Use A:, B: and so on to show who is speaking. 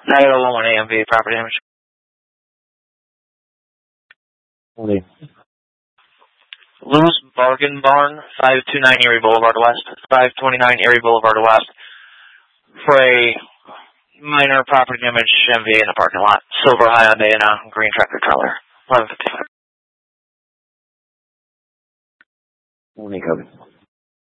A: 901 AMV, property damage.
B: Morning.
A: Lou's Bargain Barn, 529 Erie Boulevard West, 529 Erie Boulevard West, for a minor property damage MV in the parking lot. Silver Hyundai and a green tractor trailer. 1155.
B: Morning, Kobe.